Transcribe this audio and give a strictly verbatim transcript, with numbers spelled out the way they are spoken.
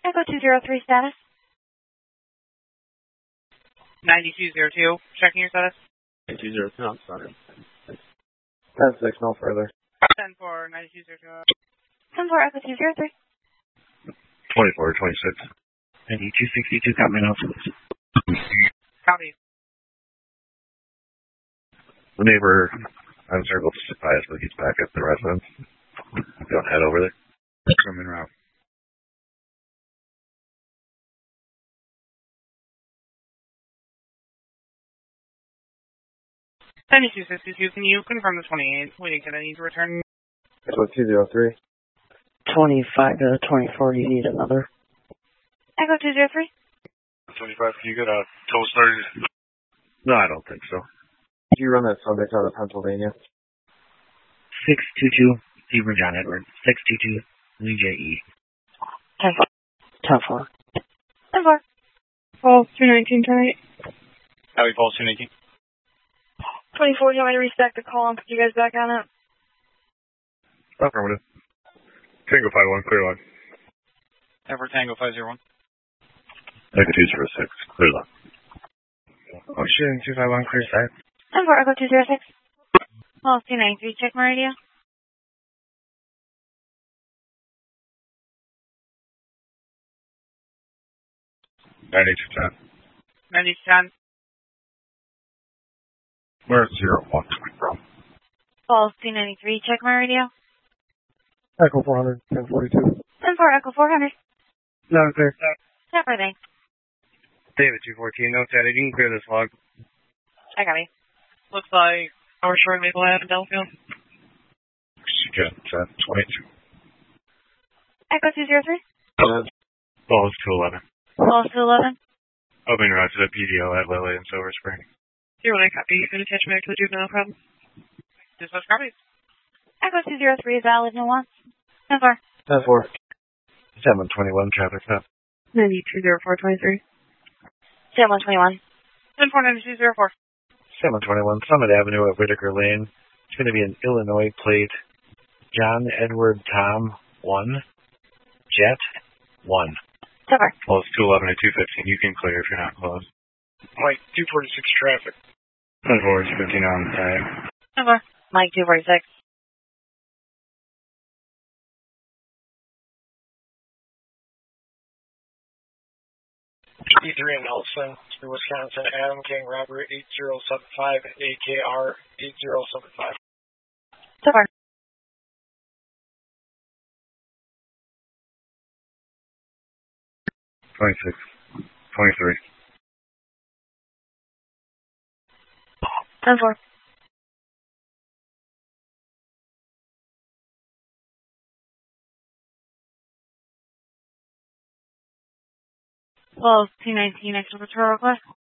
Echo two zero three status. ninety-two zero two, checking your status. two zero two, I'm sorry. ten six, no further. ten four, ninety-two zero two. ten four, Echo two zero three. twenty-four twenty-six. ninety-two sixty-two, got me now. Copy. The neighbor, I'm circled to supply us, but he's back at the residence. Don't head over there. I'm en route. ninety-two sixty-two, can you confirm the twenty-eight? We didn't get any to return. Echo two zero three. twenty-five to twenty-four, you need another. Echo two zero three. twenty-five, can you get a tow started? No, I don't think so. Did you run that subject out of Pennsylvania? six two two, Zebra John Edward. six two two, Lee J E. ten four. ten four. ten four. Falls two nineteen, turn eight. Copy, Falls two nineteen. twenty-four, do you want me to respect the call and put you guys back on it? Affirmative. Tango five one, clear line. Ever Tango five zero one. Echo two zero six, clear line. Ocean two five one, clear side. ten four, Echo two zero six. Falls two ninety-three, check my radio. ninety-two ten. ninety-two ten. Where's zero one coming from? Falls two ninety-three, check my radio. Echo four hundred, ten forty-two. ten four, Echo four hundred. No, clear. Separate, thanks. David two fourteen, no static. You can clear this log. I got me. Looks like our short Maple Ave in Delafield. Again, ten twenty-two. Echo two zero three. Falls two eleven. Falls two eleven. Opening route to the P D O at Lily and Silver Spring. Zero nine copy. You can attach back to the juvenile problem. Dispatch copies. Echo two zero three is valid no once. ten four. ten four. seven twenty-one, traffic stop. ninety-two zero four twenty-three. seven one twenty-one. ten four ninety-two zero four. seven twenty-one, Summit Avenue at Whitaker Lane. It's going to be an Illinois plate. John Edward Tom one. Jet one. ten four. Close two eleven and two fifteen. You can clear if you're not closed. Mike two forty-six traffic. ten four, fifteen on time. ten four. Mike two forty-six. E three in Nelson, through Wisconsin, Adam King, Robert eight zero seven five, A K R eight zero seven five. ten four. twenty-six, twenty-three. ten four. Falls two nineteen, extra patrol request.